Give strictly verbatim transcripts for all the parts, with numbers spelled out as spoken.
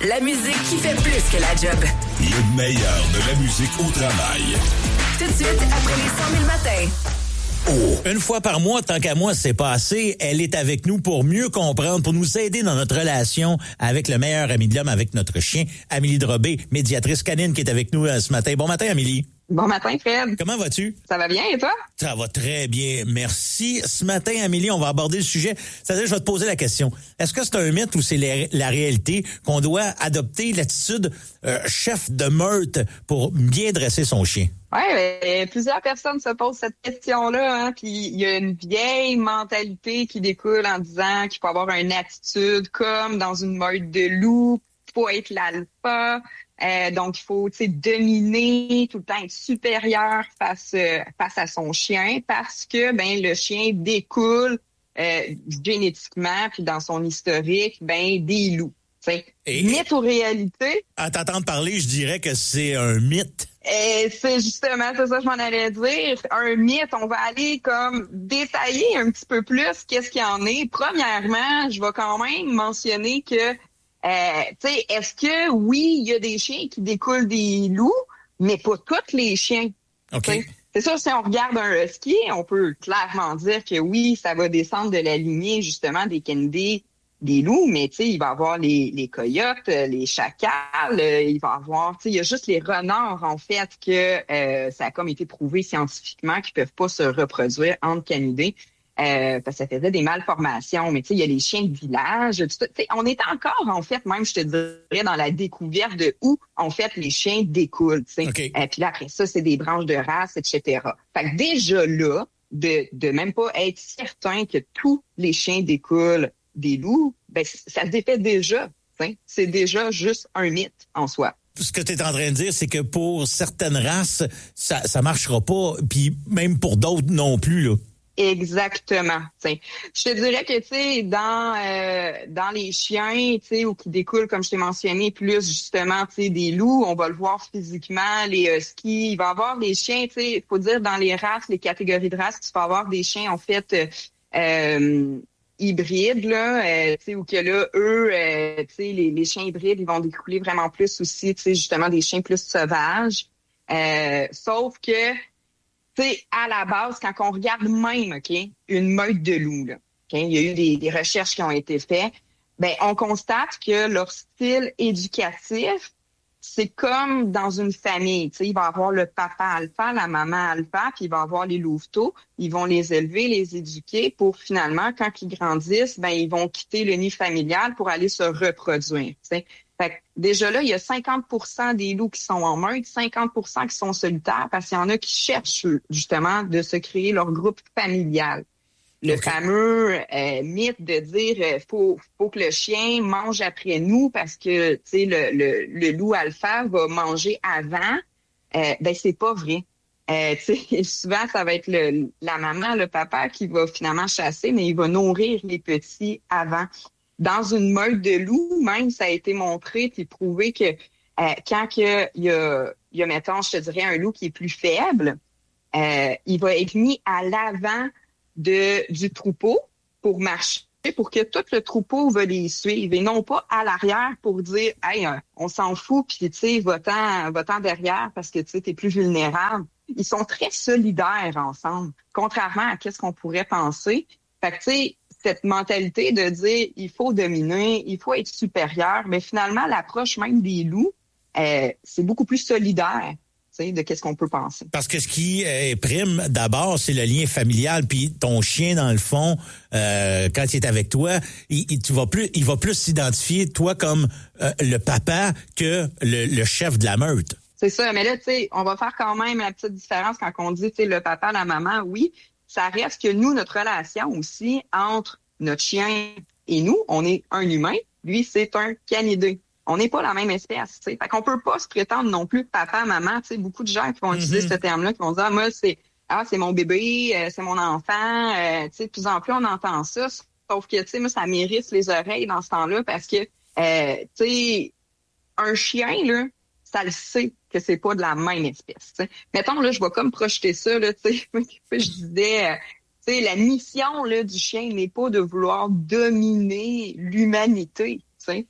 La musique qui fait plus que la job. Le meilleur de la musique au travail. Tout de suite, après les cent mille matins. Oh. Une fois par mois, tant qu'à moi, c'est pas assez. Elle est avec nous pour mieux comprendre, pour nous aider dans notre relation avec le meilleur ami de l'homme, avec notre chien, Amélie Drobé, médiatrice canine, qui est avec nous ce matin. Bon matin, Amélie. Bon matin, Fred. Comment vas-tu? Ça va bien, et toi? Ça va très bien, merci. Ce matin, Amélie, on va aborder le sujet. C'est-à-dire, je vais te poser la question. Est-ce que c'est un mythe ou c'est la, la réalité qu'on doit adopter l'attitude euh, chef de meute pour bien dresser son chien? Oui, ben, plusieurs personnes se posent cette question-là, hein, puis il y a une vieille mentalité qui découle en disant qu'il faut avoir une attitude comme dans une meute de loups, faut être l'alpha. Euh, donc, il faut dominer, tout le temps être supérieur face euh, face à son chien parce que ben le chien découle euh, génétiquement puis dans son historique ben des loups. Et mythe ou réalité? À t'entendre parler, je dirais que c'est un mythe. Et c'est justement, c'est ça que je m'en allais dire. Un mythe, on va aller comme détailler un petit peu plus qu'est-ce qu'il y en est. Premièrement, je vais quand même mentionner que Euh, tu sais, est-ce que, oui, il y a des chiens qui découlent des loups, mais pas tous les chiens. OK. T'sais, c'est sûr, si on regarde un husky, on peut clairement dire que oui, ça va descendre de la lignée, justement, des canidés, des loups, mais tu sais, il va y avoir les, les coyotes, les chacals, il va y avoir, tu sais, il y a juste les renards, en fait, que euh, ça a comme été prouvé scientifiquement qu'ils peuvent pas se reproduire entre canidés. Euh, parce que ça faisait des malformations, mais tu sais, il y a les chiens de village. Tu sais, on est encore, en fait, même, je te dirais, dans la découverte de où, en fait, les chiens découlent. Tu sais. Okay. Euh, puis là, après ça, c'est des branches de race, et cetera. Fait que déjà là, de, de même pas être certain que tous les chiens découlent des loups, ben ça se défait déjà. Tu sais. C'est déjà juste un mythe en soi. Ce que tu es en train de dire, c'est que pour certaines races, ça ça marchera pas, puis même pour d'autres non plus, là. Exactement. T'sais. Je te dirais que tu sais dans euh, dans les chiens, tu sais, ou qui découlent comme je t'ai mentionné plus justement, tu sais, des loups, on va le voir physiquement, les huskies, il va y avoir des chiens, tu sais, il faut dire dans les races, les catégories de races, tu vas avoir des chiens en fait euh, euh, hybrides là, euh, tu sais, ou que là eux, euh, tu sais, les, les chiens hybrides, ils vont découler vraiment plus aussi, tu sais, justement des chiens plus sauvages. Euh, sauf que tu sais, à la base, quand on regarde même, OK, une meute de loups, là, OK, il y a eu des, des recherches qui ont été faites, ben, on constate que leur style éducatif, c'est comme dans une famille. Tu sais, il va avoir le papa alpha, la maman alpha, puis il va avoir les louveteaux. Ils vont les élever, les éduquer pour finalement, quand ils grandissent, ben, ils vont quitter le nid familial pour aller se reproduire, tu sais. Fait que déjà là, il y a cinquante pour cent des loups qui sont en meute, cinquante pour cent qui sont solitaires parce qu'il y en a qui cherchent justement de se créer leur groupe familial. Le okay. fameux euh, mythe de dire euh, faut faut que le chien mange après nous parce que tu sais le, le le loup alpha va manger avant, euh, ben c'est pas vrai. Euh, tu sais souvent ça va être le la maman, le papa qui va finalement chasser, mais il va nourrir les petits avant. Dans une meute de loups, même, ça a été montré puis prouvé que euh, quand que il y a, il y a, mettons, je te dirais, un loup qui est plus faible, euh, il va être mis à l'avant de du troupeau pour marcher, pour que tout le troupeau va les suivre et non pas à l'arrière pour dire « Hey, euh, on s'en fout, puis tu sais, va-t'en, va-t'en derrière parce que tu sais, t'es plus vulnérable. » Ils sont très solidaires ensemble, contrairement à ce qu'on pourrait penser. Fait que tu sais, cette mentalité de dire il faut dominer, il faut être supérieur, mais finalement, l'approche même des loups, euh, c'est beaucoup plus solidaire, tu sais, de qu'est-ce qu'on peut penser. Parce que ce qui est prime d'abord, c'est le lien familial, puis ton chien, dans le fond, euh, quand il est avec toi, il, il, tu vas plus, il va plus s'identifier, toi, comme euh, le papa que le, le chef de la meute. C'est ça, mais là, tu sais, on va faire quand même la petite différence quand on dit, tu sais, le papa, la maman, oui, ça reste que nous, notre relation aussi entre notre chien et nous, on est un humain, lui, c'est un canidé. On n'est pas la même espèce, tu sais. Fait qu'on peut pas se prétendre non plus papa, maman, tu sais, beaucoup de gens qui vont mm-hmm. utiliser ce terme-là, qui vont dire, ah, moi, c'est, ah, c'est mon bébé, euh, c'est mon enfant, euh, tu sais, de plus en plus, on entend ça, sauf que, tu sais, moi, ça m'irrite les oreilles dans ce temps-là parce que, euh, tu sais, un chien, là, ça le sait que c'est pas de la même espèce. T'sais. Mettons, là, je vais comme projeter ça, là, tu sais, je disais, euh, tu sais, la mission là, du chien n'est pas de vouloir dominer l'humanité, tu sais.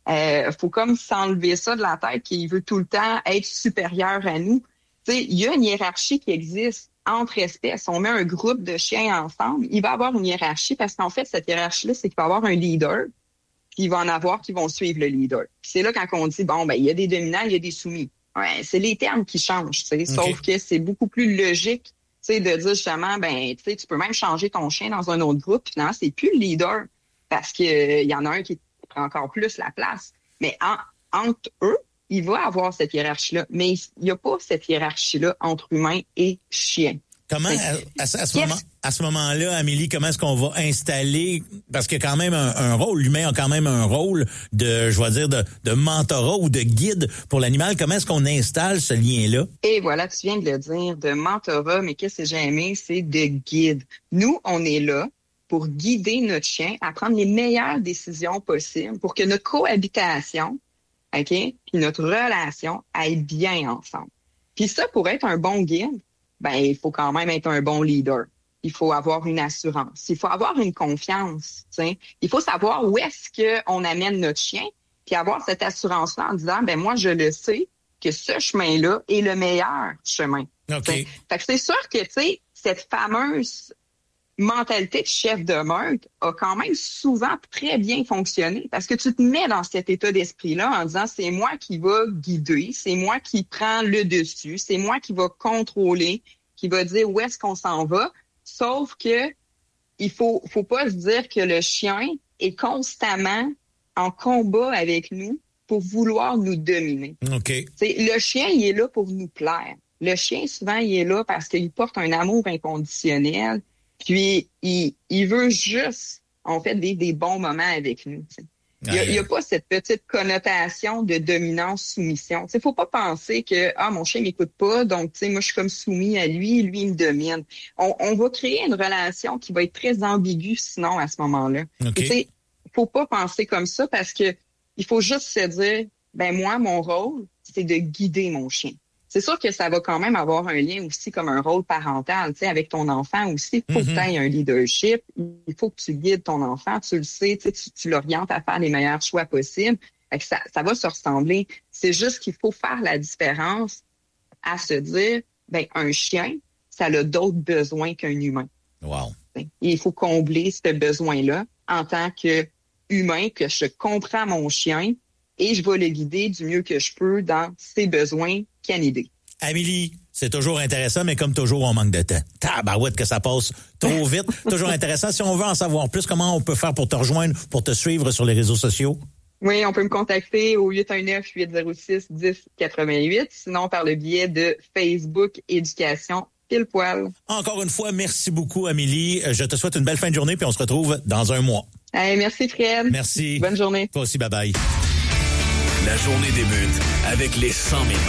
euh, faut comme s'enlever ça de la tête qu'il veut tout le temps être supérieur à nous. Tu sais, il y a une hiérarchie qui existe entre espèces. On met un groupe de chiens ensemble, il va y avoir une hiérarchie parce qu'en fait, cette hiérarchie-là, c'est qu'il va y avoir un leader, puis il va en avoir qui vont suivre le leader. Puis c'est là quand on dit, bon, ben il y a des dominants, il y a des soumis. Ouais, c'est les termes qui changent, tu sais, okay. Sauf que c'est beaucoup plus logique, tu sais, de dire justement, ben, tu sais, tu peux même changer ton chien dans un autre groupe, puis finalement, c'est plus le leader, parce que euh, il y en a un qui prend encore plus la place. Mais en, entre eux, il va avoir cette hiérarchie-là, mais il n'y a pas cette hiérarchie-là entre humains et chiens. Comment, à, à, à, ce moment, à ce moment-là, Amélie, comment est-ce qu'on va installer, parce qu'il y a quand même un, un rôle, l'humain a quand même un rôle de, je vais dire, de, de mentorat ou de guide pour l'animal. Comment est-ce qu'on installe ce lien-là? Et voilà, tu viens de le dire, de mentorat, mais qu'est-ce que j'ai aimé, c'est de guide. Nous, on est là pour guider notre chien à prendre les meilleures décisions possibles pour que notre cohabitation, OK, puis notre relation aille bien ensemble. Puis ça, pour être un bon guide, ben il faut quand même être un bon leader. Il faut avoir une assurance. Il faut avoir une confiance. T'sais. Il faut savoir où est-ce qu'on amène notre chien, puis avoir cette assurance-là en disant, ben moi, je le sais que ce chemin-là est le meilleur chemin. OK. Fait que c'est sûr que, tu sais, cette fameuse mentalité de chef de meute a quand même souvent très bien fonctionné parce que tu te mets dans cet état d'esprit-là en disant c'est moi qui va guider, c'est moi qui prends le dessus, c'est moi qui va contrôler, qui va dire où est-ce qu'on s'en va. Sauf que il faut, faut pas se dire que le chien est constamment en combat avec nous pour vouloir nous dominer. OK. T'sais, le chien, il est là pour nous plaire. Le chien, souvent, il est là parce qu'il porte un amour inconditionnel. Puis, il, il veut juste, en fait, des, des bons moments avec nous. T'sais. Il n'y a, il y a pas cette petite connotation de dominance-soumission. Il ne faut pas penser que ah mon chien ne m'écoute pas, donc moi je suis comme soumis à lui, lui il me domine. On, on va créer une relation qui va être très ambiguë sinon à ce moment-là. Il okay. ne faut pas penser comme ça parce que il faut juste se dire, ben moi, mon rôle, c'est de guider mon chien. C'est sûr que ça va quand même avoir un lien aussi comme un rôle parental, tu sais, avec ton enfant aussi. Il faut mm-hmm. que tu aies un leadership. Il faut que tu guides ton enfant. Tu le sais, tu, tu l'orientes à faire les meilleurs choix possibles. Fait que ça, ça va se ressembler. C'est juste qu'il faut faire la différence à se dire, ben un chien, ça a d'autres besoins qu'un humain. Wow. Et il faut combler ce besoin-là en tant qu'humain, que je comprends mon chien et je vais le guider du mieux que je peux dans ses besoins canidés. Amélie, c'est toujours intéressant, mais comme toujours, on manque de temps. Tabarouette que ça passe trop vite. Toujours intéressant. Si on veut en savoir plus, comment on peut faire pour te rejoindre, pour te suivre sur les réseaux sociaux? Oui, on peut me contacter au huit un neuf, huit zéro six, dix quatre-vingt-huit. Sinon, par le biais de Facebook Éducation Pile Poil. Encore une fois, merci beaucoup, Amélie. Je te souhaite une belle fin de journée, puis on se retrouve dans un mois. Hey, merci, Fred. Merci. Bonne journée. Toi aussi, bye-bye. La journée débute avec les cent mille